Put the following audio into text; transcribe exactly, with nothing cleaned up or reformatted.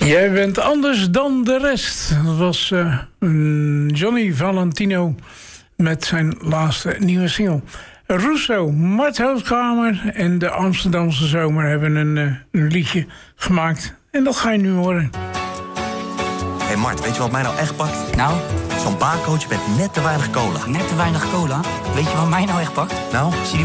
Jij bent anders dan de rest. Dat was uh, Johnny Valentino met zijn laatste nieuwe single. Russo, Mart Houtkamer en de Amsterdamse Zomer hebben een, uh, een liedje gemaakt. En dat ga je nu horen. Hé hey Mart, weet je wat mij nou echt pakt? Nou? Zo'n baarcoach met net te weinig cola. Net te weinig cola? Weet je wat mij nou echt pakt? Nou? Zie die